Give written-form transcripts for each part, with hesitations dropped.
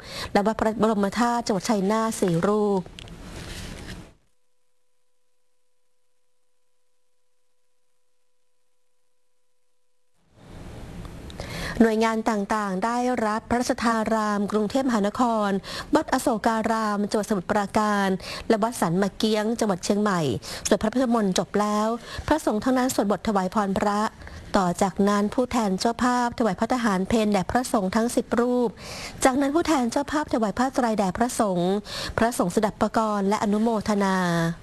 และวัดพระบรมธาตุจังหวัดชัยนาท4 รูปหน่วยงานต่างๆได้รับพระราชทานรามกรุงเทพมหานครวัดอโศการามจังหวัดสมุทรปราการและวัดสันมะเกียงจังหวัดเชียงใหม่สวดพระพุทธมนต์จบแล้วพระสงฆ์ทั้งนั้นสวดบทถวายพรพระต่อจากนั้นผู้แทนเจ้าภาพถวายพระทหารเพลแด่พระสงฆ์ทั้ง10 รูปจากนั้นผู้แทนเจ้าภาพถวายผ้าไตรแด่พระสงฆ์สดับปกรณ์และอนุโมทนา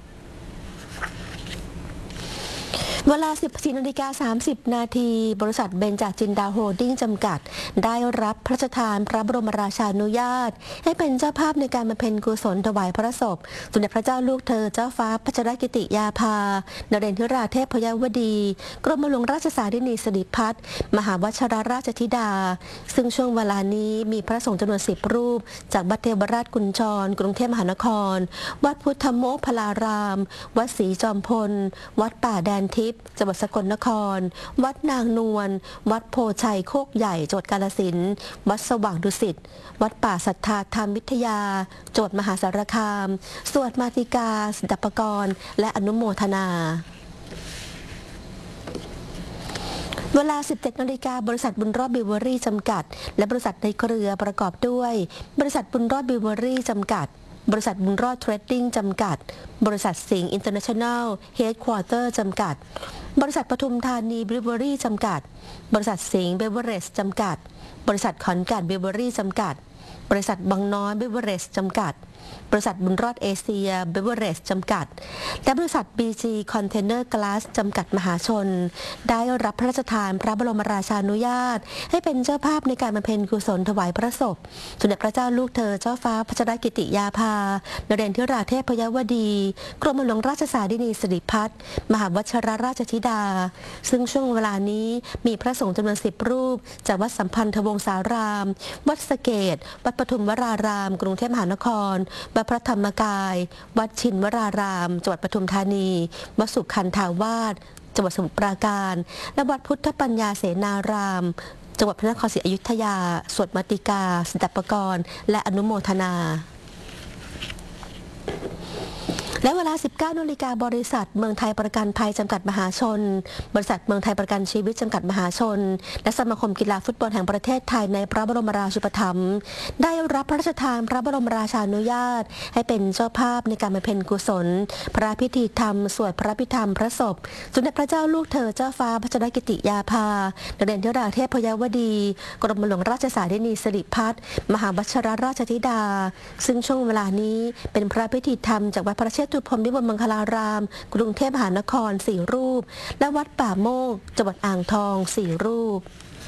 เวลา 14:30 นาทีบริษัทเบญจจินดาโฮลดิ้งจำกัดได้รับพระราชทานพระบรมราชานุญาตให้เป็นเจ้าภาพในการบำเพ็ญกุศลถวายพระศพสมเด็จพระเจ้าลูกเธอเจ้าฟ้าพัชรกิติยาภานเรนทราเทพยวดีกรมหลวงราชสารินีสิริพัฒน์มหาวชิรราชธิดาซึ่งช่วงเวลานี้มีพระสงฆ์จำนวน10 รูปจากวัดเทวราชกุญชรกรุงเทพมหานครวัดพุทธโมกขลารามวัดศรีจอมพลวัดป่าแดนทิพย์จังหวัดสกลนครวัดนางนวลวัดโพชัยโคกใหญ่จังหวัดกาฬสินธุ์วัดสว่างดุสิตวัดป่าศรัทธาธรรมวิทยาจังหวัดมหาสารคามสวดมาติกาสดับปกรณ์และอนุโมทนาเวลา 17 นาฬิกาบริษัทบุญรอดบิวเวอรี่จำกัดและบริษัทในเครือประกอบด้วยบริษัทบุญรอดบิวเวอรี่จำกัดบริษัทบุญรอดเทรดดิ้งจำกัดบริษัทสิงห์อินเตอร์เนชั่นแนลเฮดควอเตอร์จำกัดบริษัทปทุมธานีบิวเวอรี่จำกัดบริษัทสิงห์เบเวอเรจจำกัดบริษัทขอนแก่นบิวเวอรี่จำกัดบริษัทบางน้อยบิวเวอเรจจำกัดบริษัทบุญรอดเอเชียเบเวอเรจจำกัดและบริษัท BG คอนเทนเนอร์กลาสจำกัดมหาชนได้รับพระราชทานพระบรมราชานุญาตให้เป็นเจ้าภาพในการบำเพ็ญกุศลถวายพระศพสมเด็จพระเจ้าลูกเธอเจ้าฟ้าพัชรกิติยาภานเรนทราเทพยวดีกรมหลวงราชสารินีสิริพัฒน์มหาวชิรราชธิดาซึ่งช่วงเวลานี้มีพระสงฆ์จำนวน10 รูปจากวัดสัมพันธวงศารามวัดสะเกษวัดปทุมวรารามกรุงเทพมหานครวัดพระธรรมกายวัดชินวรารามจังหวัดปทุมธานีวัดสุขันธาวาสจังหวัดสมุทรปราการและวัดพุทธปัญญาเสนารามจังหวัดพระนครศรีอยุธยาสวดมาติกาสดับปกรณ์และอนุโมทนาและเวลา 19 นาฬิกาบริษัทเมืองไทยประกันภัยจำกัดมหาชนบริษัทเมืองไทยประกันชีวิตจำกัดมหาชนและสมาคมกีฬาฟุตบอลแห่งประเทศไทยในพระบรมราชูปถัมภ์ได้รับพระราชทานพระบรมราชานุญาตให้เป็นเจ้าภาพในการบำเพ็ญกุศลพระพิธีธรรมสวดพระพิธรรมพระศพสมเด็จพระเจ้าลูกเธอเจ้าฟ้าพัชรกิติยาภานเรนทราเทพยวดีกรมหลวงราชสารินีสิริพัฒน์มหาวชิรราชธิดาซึ่งช่วงเวลานี้เป็นพระพิธีธรรมจากวัดพระเชตุพนวิมลมังคลารามกรุงเทพมหานคร4 รูปและวัดป่าโมกจังหวัดอ่างทอง4 รูป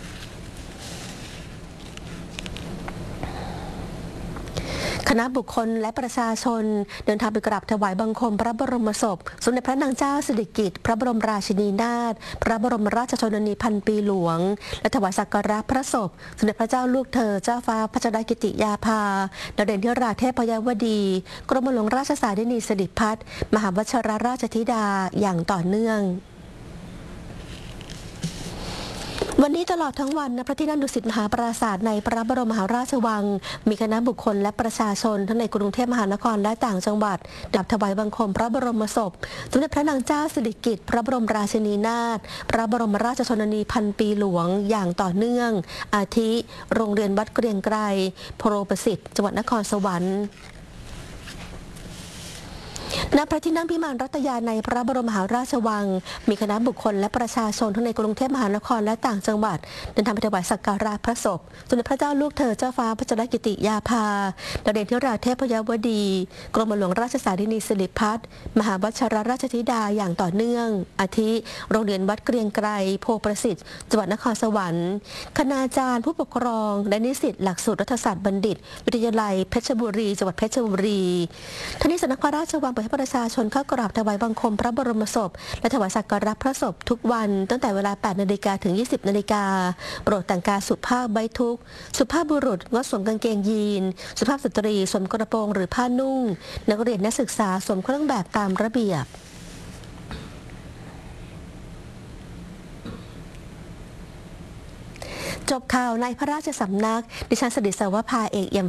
คณะบุคคลและประชาชนเดินทางไปกราบถวายบังคมพระบรมศพสมเด็จพระนางเจ้าสิริกิติ์พระบรมราชินีนาถพระบรมราชชนนีพันปีหลวงและถวายสักการะพระศพสมเด็จพระเจ้าลูกเธอเจ้าฟ้าพัชรกิติยาภานเรนทราเทพยวดีกรมหลวงราชสารินีสิริพัฒน์มหาวชิรราชธิดาอย่างต่อเนื่องวันนี้ตลอดทั้งวันณพระที่นั่งดุสิตมหาปราสาทในพระบรมมหาราชวังมีคณะบุคคลและประชาชนทั้งในกรุงเทพมหานครและต่างจังหวัดกราบถวายบังคมพระบรมศพสมเด็จพระนางเจ้าสิริกิติ์พระบรมราชินีนาถพระบรมราชชนนีพันปีหลวงอย่างต่อเนื่องอาทิโรงเรียนวัดเกรียงไกรโพรประสิทธิ์จังหวัดนครสวรรค์ณพระที่นั่งพิมานรัตยาในพระบรมมหาราชวังมีคณะบุคคลและประชาชนทั้งในกรุงเทพมหานครและต่างจังหวัดเดินทางไปถวายสักการะพระศพสมเด็จพระเจ้าลูกเธอเจ้าฟ้าพัชรกิติยาภานเรนทราเทพยวดีกรมหลวงราชสารินีสิริพัฒน์มหาวชิรราชธิดาอย่างต่อเนื่องอาทิโรงเรียนวัดเกรียงไกรโพประสิทธิ์จังหวัดนครสวรรค์คณาจารย์ผู้ปกครองและนิสิตหลักสูตรรัฐศาสตร์บัณฑิตวิทยาลัยเพชรบุรีจังหวัดเพชรบุรีทั้งนี้สำนักพระราชวังเปิดให้ประชาชนเข้ากราบถวายบังคมพระบรมศพและถวายสักการะพระศพทุกวันตั้งแต่เวลา 8 นาฬิกาถึง 20 นาฬิกาโปรดแต่งกายสุภาพไว้ทุกข์สุภาพบุรุษงดสวมกางเกงยีนสุภาพสตรีสวมกระโปรงหรือผ้านุ่งนักเรียนนักศึกษาสวมเครื่องแบบตามระเบียบจบข่าวในพระราชสำนักดิฉันสดิษฐวภาเอกเอี่ยม